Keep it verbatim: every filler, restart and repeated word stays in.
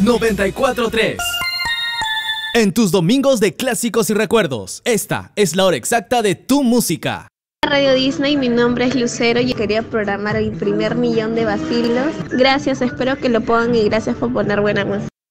noventa y cuatro punto tres. En tus domingos de clásicos y recuerdos, esta es la hora exacta de tu música. Radio Disney, mi nombre es Lucero y quería programar el primer millón de vacilos. Gracias, espero que lo pongan y gracias por poner buena música.